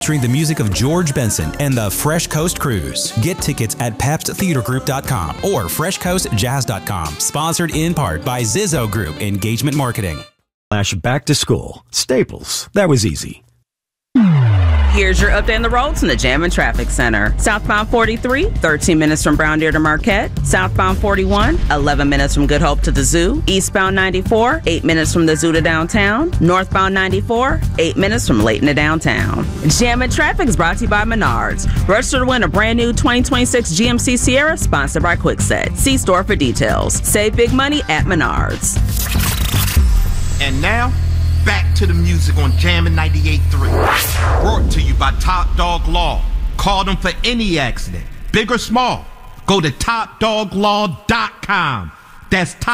Featuring the music of George Benson and the Fresh Coast Cruise. Get tickets at PabstTheaterGroup.com or FreshCoastJazz.com. Sponsored in part by Zizzo Group Engagement Marketing. Back to school. Staples. That was easy. Here's your update on the roads in the Jammin' Traffic Center. Southbound 43, 13 minutes from Brown Deer to Marquette. Southbound 41, 11 minutes from Good Hope to the Zoo. Eastbound 94, 8 minutes from the Zoo to downtown. Northbound 94, 8 minutes from Layton to downtown. Jammin' Traffic is brought to you by Menards. Register to win a brand new 2026 GMC Sierra sponsored by Kwikset. See store for details. Save big money at Menards. And now, back to the music on Jammin' 98.3. Brought to you by Top Dog Law. Call them for any accident, big or small. Go to TopDogLaw.com. That's Top